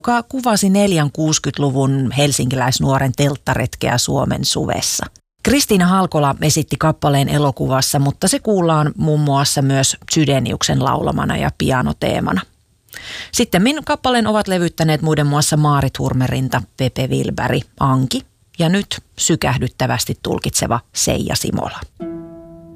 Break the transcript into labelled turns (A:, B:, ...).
A: joka kuvasi 60-luvun helsinkiläisnuoren telttaretkeä Suomen suvessa. Kristiina Halkola esitti kappaleen elokuvassa, mutta se kuullaan muun muassa myös Chydeniuksen laulamana ja pianoteemana. Sittemmin kappaleen ovat levyttäneet muiden muassa Maarit Hurmerinta, Pepe Wilberg, Anki ja nyt sykähdyttävästi tulkitseva Seija Simola.